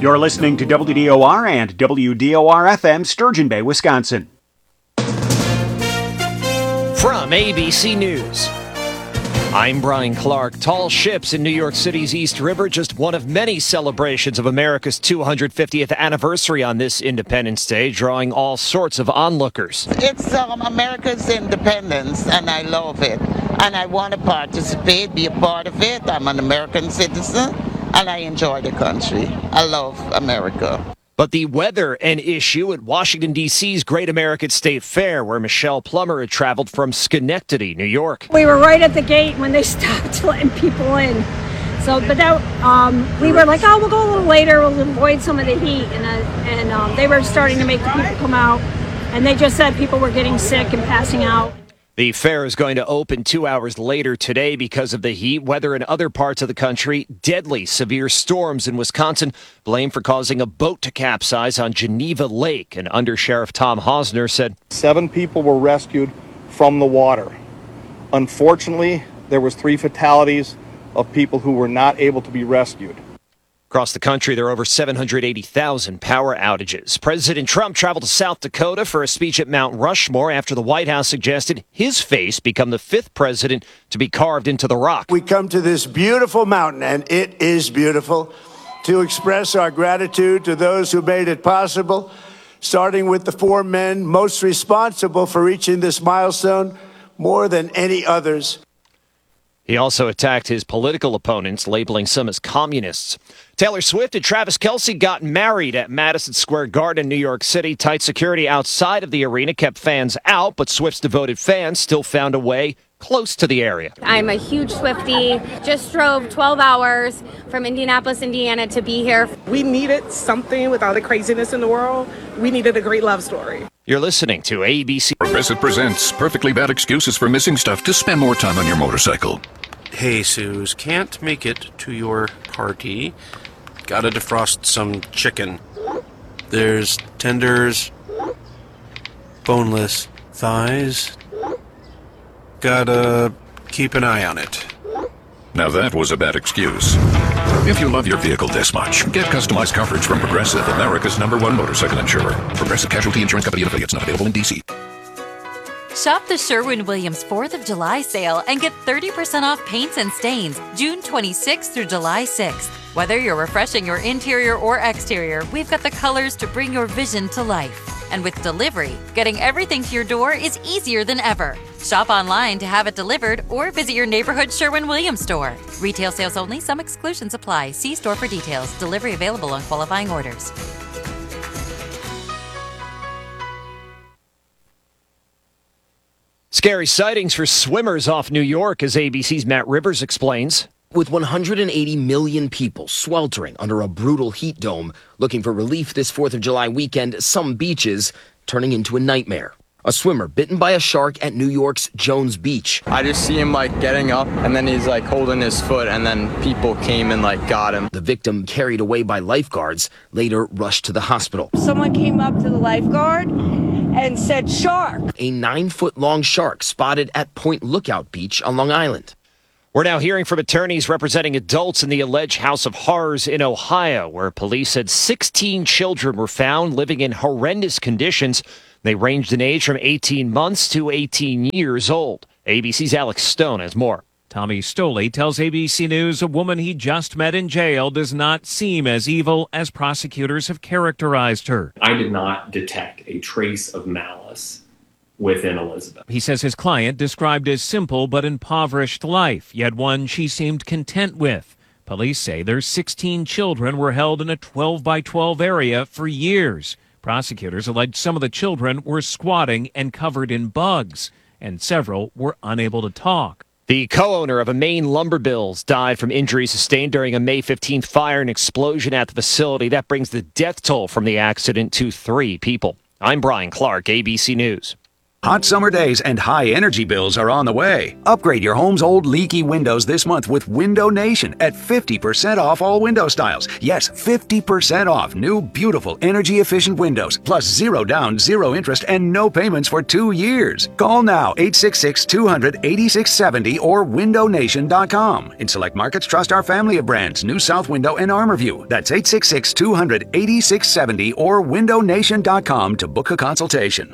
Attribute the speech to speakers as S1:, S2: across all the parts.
S1: You're listening to WDOR and WDOR-FM, Sturgeon Bay, Wisconsin.
S2: From ABC News, I'm Brian Clark. Tall ships in New York City's East River, just one of many celebrations of America's 250th anniversary on this Independence Day, drawing all sorts of onlookers.
S3: It's America's independence, and I love it. And I want to participate, be a part of it. I'm an American citizen, and I enjoy the country. I love America.
S2: But the weather an issue at Washington, D.C.'s Great American State Fair, where Michelle Plummer had traveled from Schenectady, New York.
S4: We were right at the gate when they stopped letting people in. So, but that we were like, oh, we'll go a little later. We'll avoid some of the heat. And they were starting to make the people come out. And they just said people were getting sick and passing out.
S2: The fair is going to open 2 hours later today because of the heat. Weather in other parts of the country, deadly severe storms in Wisconsin, blamed for causing a boat to capsize on Geneva Lake. And Under Sheriff Tom Hausner said
S5: 7 people were rescued from the water. Unfortunately, there was 3 fatalities of people who were not able to be rescued.
S2: Across the country, there are over 780,000 power outages. President Trump traveled to South Dakota for a speech at Mount Rushmore after the White House suggested his face become the 5th president to be carved into the rock.
S6: We come to this beautiful mountain, and it is beautiful, to express our gratitude to those who made it possible, starting with the 4 men most responsible for reaching this milestone more than any others.
S2: He also attacked his political opponents, labeling some as communists. Taylor Swift and Travis Kelce got married at Madison Square Garden in New York City. Tight security outside of the arena kept fans out, but Swift's devoted fans still found a way close to the area.
S7: I'm a huge Swiftie. Just drove 12 hours from Indianapolis, Indiana to be here.
S8: We needed something with all the craziness in the world. We needed a great love story.
S2: You're listening to ABC.
S9: Progressive presents perfectly bad excuses for missing stuff to spend more time on your motorcycle.
S10: Hey, Suze, can't make it to your party. Gotta defrost some chicken. There's tenders, boneless thighs. Gotta keep an eye on it.
S9: Now that was a bad excuse. If you love your vehicle this much, get customized coverage from Progressive, America's #1 motorcycle insurer. Progressive Casualty Insurance Company and affiliates, not available in D.C.
S11: Shop the Sherwin-Williams 4th of July sale and get 30% off paints and stains June 26th through July 6th. Whether you're refreshing your interior or exterior, we've got the colors to bring your vision to life. And with delivery, getting everything to your door is easier than ever. Shop online to have it delivered or visit your neighborhood Sherwin-Williams store. Retail sales only. Some exclusions apply. See store for details. Delivery available on qualifying orders.
S2: Scary sightings for swimmers off New York, as ABC's Matt Rivers explains.
S12: With 180 million people sweltering under a brutal heat dome, looking for relief this 4th of July weekend, some beaches turning into a nightmare. A swimmer bitten by a shark at New York's Jones Beach.
S13: I just see him getting up, and then he's holding his foot, and then people came and got him.
S12: The victim, carried away by lifeguards, later rushed to the hospital.
S4: Someone came up to the lifeguard and said, "Shark."
S12: A 9-foot-long shark spotted at Point Lookout Beach on Long Island.
S2: We're now hearing from attorneys representing adults in the alleged House of Horrors in Ohio, where police said 16 children were found living in horrendous conditions. They ranged in age from 18 months to 18 years old. ABC's Alex Stone has more.
S14: Tommy Stoley tells ABC News a woman he just met in jail does not seem as evil as prosecutors have characterized her.
S15: I did not detect a trace of malice within Elizabeth.
S14: He says his client described as simple but impoverished life, yet one she seemed content with. Police say their 16 children were held in a 12-by-12 area for years. Prosecutors allege some of the children were squatting and covered in bugs, and several were unable to talk.
S2: The co-owner of a Maine lumber mills died from injuries sustained during a May 15th fire and explosion at the facility. That brings the death toll from the accident to 3 people. I'm Brian Clark, ABC News.
S16: Hot summer days and high energy bills are on the way. Upgrade your home's old leaky windows this month with Window Nation at 50% off all window styles. Yes, 50% off new, beautiful, energy-efficient windows, plus 0 down, 0 interest, and no payments for 2 years. Call now, 866-200-8670 or windownation.com. In select markets, trust our family of brands, New South Window and ArmorView. That's 866-200-8670 or windownation.com to book a consultation.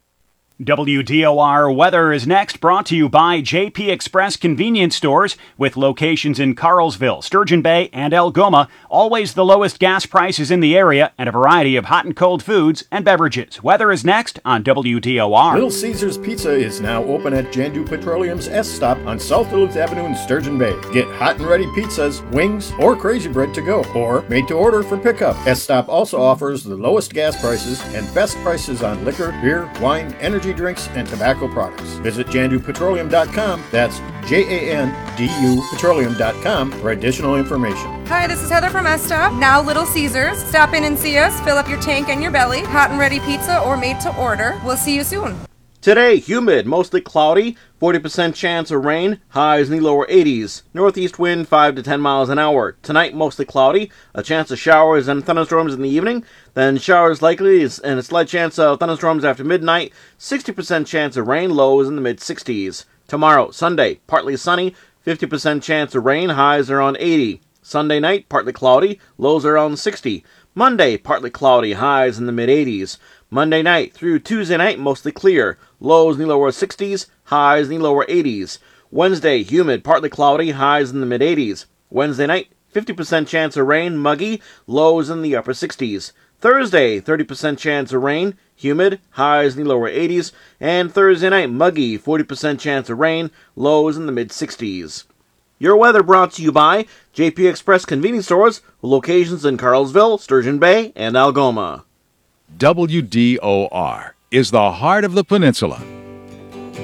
S1: WDOR weather is next, brought to you by JP Express Convenience Stores with locations in Carlsville, Sturgeon Bay, and Algoma. Always the lowest gas prices in the area and a variety of hot and cold foods and beverages. Weather is next on WDOR.
S17: Little Caesars Pizza is now open at Jandu Petroleum's S-Stop on South Duluth Avenue in Sturgeon Bay. Get hot and ready pizzas, wings, or crazy bread to go, or made to order for pickup. S-Stop also offers the lowest gas prices and best prices on liquor, beer, wine, energy drinks, and tobacco products. Visit JanduPetroleum.com, that's JANDU Petroleum.com for additional information.
S18: Hi, this is Heather from S-Stop, now Little Caesars. Stop in and see us, fill up your tank and your belly. Hot and ready pizza or made to order. We'll see you soon.
S19: Today, humid, mostly cloudy, 40% chance of rain, highs in the lower 80s. Northeast wind 5 to 10 miles an hour. Tonight, mostly cloudy, a chance of showers and thunderstorms in the evening. Then showers likely and a slight chance of thunderstorms after midnight. 60% chance of rain, lows in the mid-60s. Tomorrow, Sunday, partly sunny, 50% chance of rain, highs around 80. Sunday night, partly cloudy, lows around 60. Monday, partly cloudy, highs in the mid-80s. Monday night through Tuesday night, mostly clear. Lows in the lower 60s, highs in the lower 80s. Wednesday, humid, partly cloudy, highs in the mid-80s. Wednesday night, 50% chance of rain, muggy, lows in the upper 60s. Thursday, 30% chance of rain, humid, highs in the lower 80s. And Thursday night, muggy, 40% chance of rain, lows in the mid-60s. Your weather brought to you by JP Express Convenience Stores, with locations in Carlsville, Sturgeon Bay, and Algoma.
S20: WDOR is the heart of the peninsula.